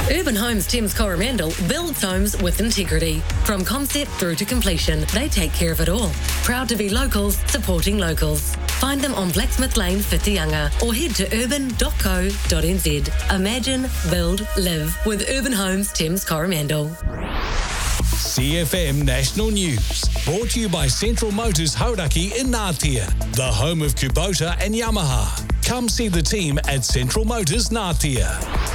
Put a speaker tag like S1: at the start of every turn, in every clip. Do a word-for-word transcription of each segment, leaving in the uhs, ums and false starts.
S1: Urban Homes Thames Coromandel builds homes with integrity. From concept through to completion, they take care of it all. Proud to be locals, supporting locals. Find them on Blacksmith Lane, Whitianga, or head to urban dot co dot n z. Imagine, build, live with Urban Homes Thames Coromandel.
S2: C F M National News, brought to you by Central Motors Hauraki in Ngātea, the home of Kubota and Yamaha. Come see the team at Central Motors Ngātea.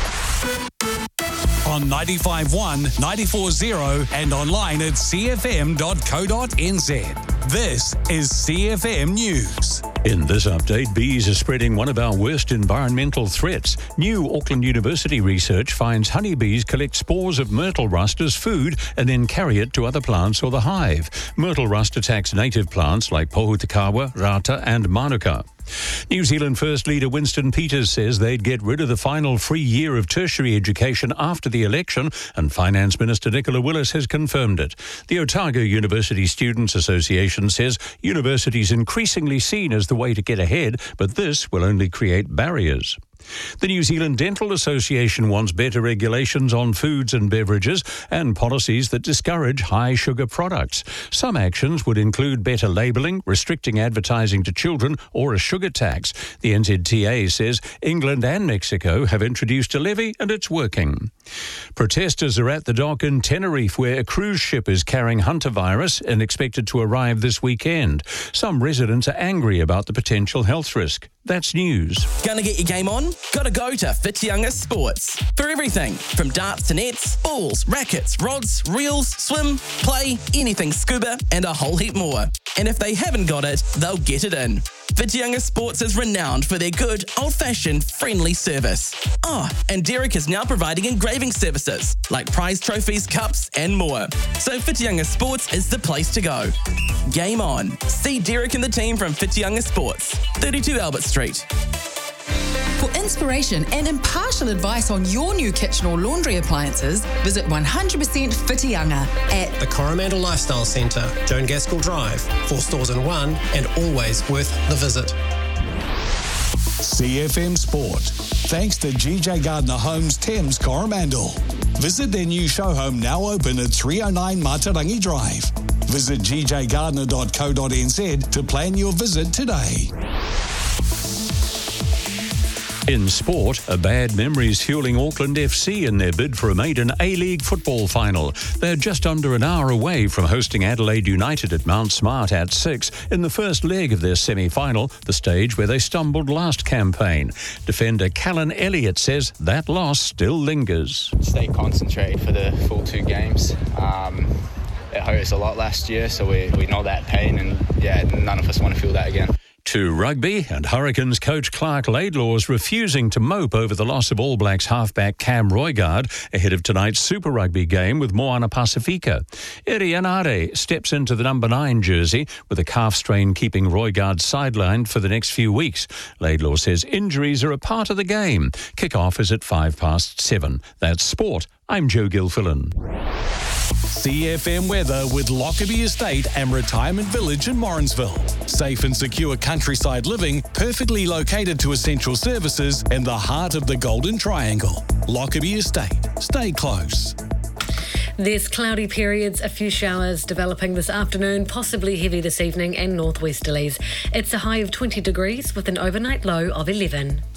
S2: On ninety-five point one, ninety-four point zero and online at c f m dot co dot n z. This is C F M News.
S3: In this update, bees are spreading one of our worst environmental threats. New Auckland University research finds honeybees collect spores of myrtle rust as food and then carry it to other plants or the hive. Myrtle rust attacks native plants like pohutakawa, rata and manuka. New Zealand First Leader Winston Peters says they'd get rid of the final free year of tertiary education after the election, and Finance Minister Nicola Willis has confirmed it. The Otago University Students Association says universities increasingly seen as the way to get ahead, but this will only create barriers. The New Zealand Dental Association wants better regulations on foods and beverages and policies that discourage high sugar products. Some actions would include better labelling, restricting advertising to children, or a sugar tax. The N Z T A says England and Mexico have introduced a levy and it's working. Protesters are at the dock in Tenerife where a cruise ship is carrying hantavirus and expected to arrive this weekend. Some residents are angry about the potential health risk. That's news.
S4: Gonna get your game on? Gotta go to Whitianga Sports. For everything from darts to nets, balls, rackets, rods, reels, swim, play, anything scuba, and a whole heap more. And if they haven't got it, they'll get it in. Whitianga Sports is renowned for their good, old-fashioned, friendly service. Oh, and Derek is now providing engraving services, like prize trophies, cups, and more. So Whitianga Sports is the place to go. Game on. See Derek and the team from Whitianga Sports, thirty-two Albert Street.
S5: For inspiration and impartial advice on your new kitchen or laundry appliances, visit one hundred percent Whitianga at
S6: the Coromandel Lifestyle Centre, Joan Gaskell Drive, four stores in one, and always worth the visit.
S2: C F M Sport, thanks to G J Gardner Homes Thames Coromandel. Visit their new show home now open at three oh nine Matarangi Drive. Visit g j gardner dot co dot n z to plan your visit today.
S3: In sport, a bad memory is fueling Auckland F C in their bid for a maiden A-League football final. They're just under an hour away from hosting Adelaide United at Mount Smart at six in the first leg of their semi-final, the stage where they stumbled last campaign. Defender Callan Elliott says that loss still lingers.
S7: Stay concentrated for the full two games. Um, it hurt us a lot last year, so we, we know that pain, and yeah, none of us want to feel that again.
S3: To rugby, and Hurricanes coach Clark Laidlaw is refusing to mope over the loss of All Blacks halfback Cam Roigard ahead of tonight's Super Rugby game with Moana Pacifica. Eri Anare steps into the number nine jersey with a calf strain keeping Roigard sidelined for the next few weeks. Laidlaw says injuries are a part of the game. Kick-off is at five past seven. That's sport. I'm Joe Gilfillan.
S2: C F M weather with Lockerbie Estate and Retirement Village in Morrinsville. Safe and secure countryside living, perfectly located to essential services in the heart of the Golden Triangle. Lockerbie Estate. Stay close.
S1: There's cloudy periods, a few showers developing this afternoon, possibly heavy this evening and northwesterlies. It's a high of twenty degrees with an overnight low of eleven.